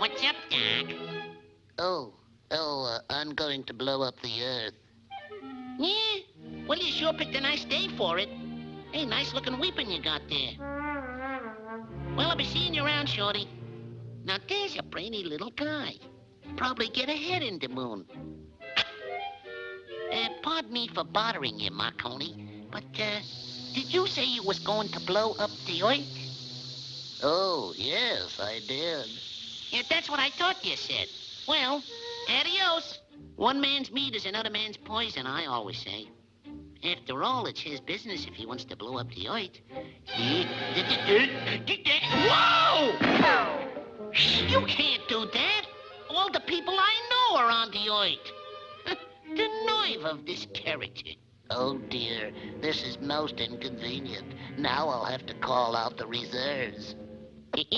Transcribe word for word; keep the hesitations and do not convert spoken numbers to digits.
What's up, Doc? Oh, oh, uh, I'm going to blow up the Earth. Yeah? Well, you sure picked a nice day for it. Hey, nice-looking weepon you got there. Well, I'll be seeing you around, Shorty. Now, there's a brainy little guy. Probably get ahead in the moon. Uh, pardon me for bothering you, Marconi, but, uh, did you say you was going to blow up the Earth? Oh, yes, I did. Yeah, that's what I thought you said. Well, adios. One man's meat is another man's poison, I always say. After all, it's his business if he wants to blow up the Earth. Whoa! You can't do that. All the people I know are on the Earth. The nerve of this character. Oh, dear, this is most inconvenient. Now I'll have to call out the reserves.